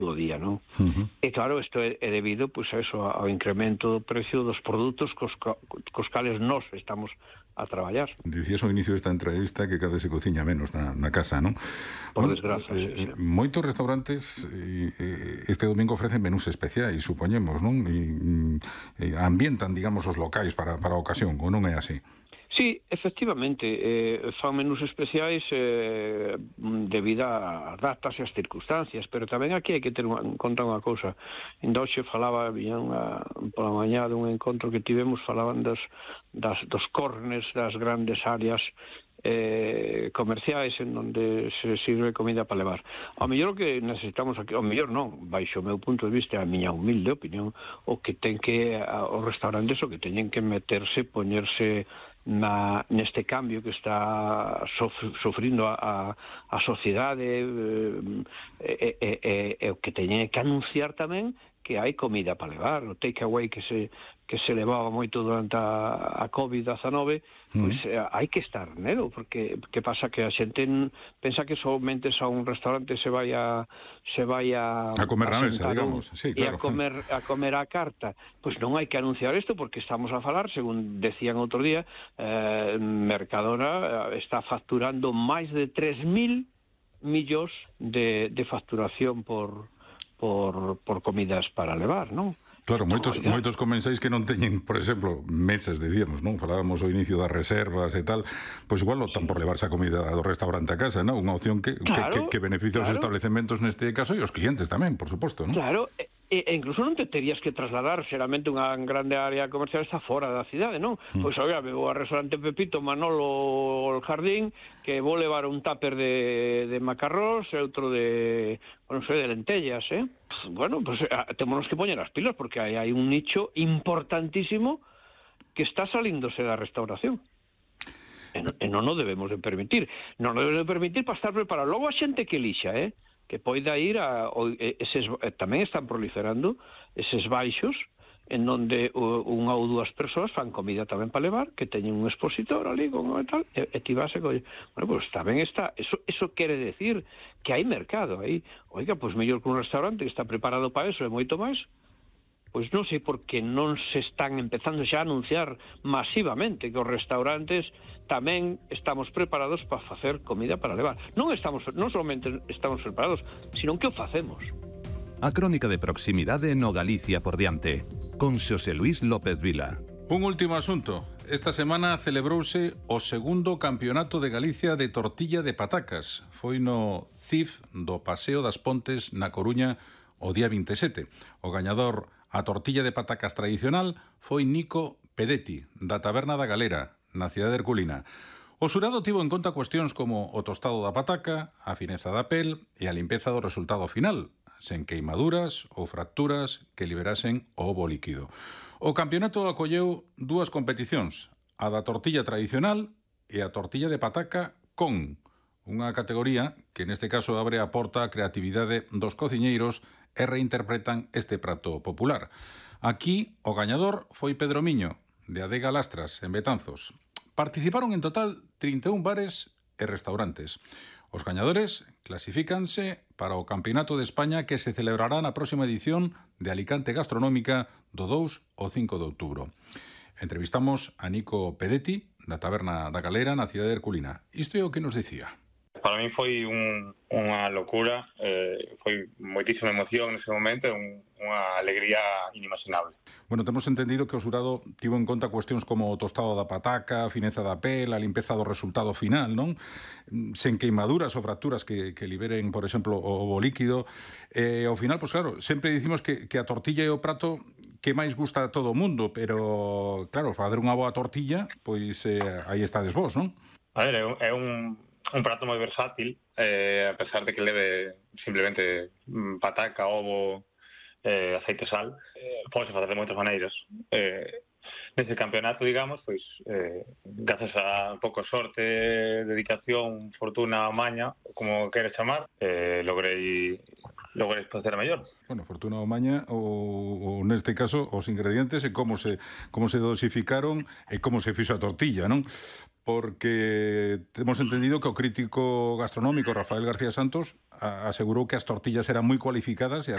do día, non? E claro, isto é debido pois, a eso, ao incremento do precio dos produtos cos cales nós estamos a traballar. Dicías ao inicio desta entrevista que cada vez se cociña menos na casa, non? Por desgraza, sí. Moitos restaurantes este domingo ofrecen menús especiais, supoñemos, non? E ambientan, digamos, os locais para a ocasión, ou non é así? Sí, efectivamente, fan menús especiais debido ás datas e as circunstancias, pero tamén aquí hai que ter en conta unha cousa. Hoxe falaba, pola mañá dun encontro que tivemos, falaban dos córners das grandes áreas comerciais en onde se sirve comida para levar. Ao mellor o que necesitamos aquí, ao mellor non, baixo o meu punto de vista, a miña humilde opinión, os restaurantes o que teñen que meterse, poñerse neste cambio que está sofrindo a sociedade e o que teñen que anunciar tamén que hai comida para levar. O takeaway que se levaba moito durante a COVID-19, pois hai que estar nelo, porque que pasa que a xente pensa que somente a un restaurante se vai a comer na mesa, digamos, sí, claro. E a comer a carta. Pois non hai que anunciar isto, porque estamos a falar, según decían outro día, Mercadona está facturando máis de 3.000 millóns de facturación por comidas para levar, non? Claro, moitos comensais que non teñen, por exemplo, mesas, decíamos, non? Falábamos ao inicio das reservas e tal, pois igual optan por levarse a comida do restaurante a casa, non? Unha opción que beneficia os establecementos neste caso e os clientes tamén, por suposto, non? Claro, e incluso non te terías que trasladar, xeramente unha grande área comercial está fora da cidade, non? Pois, oiga, vou ao restaurante Pepito, Manolo, o Jardín, que vou levar un tupper de macarrós e outro de lentellas, Bueno, pues temos que poñer as pilas, porque hai un nicho importantísimo que está salíndose da restauración. E non o debemos de permitir. Non o debemos de permitir para estar preparado. Logo a xente que elixa, que poida ir tamén están proliferando eses baixos en onde unha ou dúas persoas fan comida tamén para levar, que teñen un expositor ali con e tal, e ti vas bueno, pues tamén está, eso quere decir que hai mercado aí. Oiga, pues mellor que un restaurante que está preparado para eso e moito máis, pois non sei por que non se están empezando xa a anunciar masivamente que os restaurantes tamén estamos preparados para facer comida para levar. Non somente estamos preparados, sino que o facemos. A crónica de proximidade no Galicia por diante, con Xosé Luís López Vila. Un último asunto. Esta semana celebrouse o segundo campeonato de Galicia de tortilla de patacas. Foi no CIF do Paseo das Pontes na Coruña o día 27. O gañador a tortilla de patacas tradicional foi Nico Pedetti, da Taberna da Galera, na cidade de Herculina. O xurado tivo en conta cuestións como o tostado da pataca, a fineza da pel e a limpeza do resultado final, sen queimaduras ou fracturas que liberasen o ovo líquido. O campeonato acolleu dúas competicións, a da tortilla tradicional e a tortilla de pataca con unha categoría que neste caso abre a porta a creatividade dos cociñeiros e reinterpretan este prato popular. Aquí o gañador foi Pedro Miño, de Adega Lastras, en Betanzos. Participaron en total 31 bares e restaurantes. Os gañadores clasifícanse para o Campeonato de España que se celebrará na próxima edición de Alicante Gastronómica do 2 ao 5 de outubro. Entrevistamos a Nico Pedetti, da Taberna da Galera, na cidade de Herculina. Isto é o que nos dicía. Para mí foi unha locura, foi moitísima emoción nese momento e unha alegría inimaginable. Bueno, temos entendido que o xurado tivo en conta cuestións como o tostado da pataca, a fineza da pel, a limpeza do resultado final, non? Sen queimaduras ou fracturas que liberen, por exemplo, o ovo líquido. Ao final, pois claro, sempre dicimos que a tortilla é o prato que máis gusta a todo o mundo, pero, claro, fazer unha boa tortilla, pois aí estades vos, non? A ver, é un prato moi versátil, a pesar de que leve simplemente pataca, ovo, aceite e sal, pode facer de moitas maneiras. Nese campeonato, digamos, pois, gracias a un pouco sorte, dedicación, fortuna, maña, como queres chamar, logrei facer mellor. Bueno, fortuna ou maña, ou neste caso, os ingredientes e como se dosificaron e como se fixo a tortilla, non? Porque temos entendido que o crítico gastronómico Rafael García Santos asegurou que as tortillas eran moi cualificadas e